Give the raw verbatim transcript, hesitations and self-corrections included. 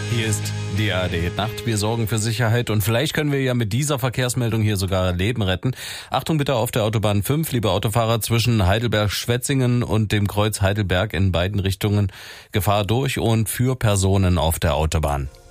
Hier ist die A R D-Nacht. Wir sorgen für Sicherheit und vielleicht können wir ja mit dieser Verkehrsmeldung hier sogar Leben retten. Achtung bitte auf der Autobahn fünf, liebe Autofahrer, zwischen Heidelberg-Schwetzingen und dem Kreuz Heidelberg in beiden Richtungen Gefahr durch und für Personen auf der Autobahn.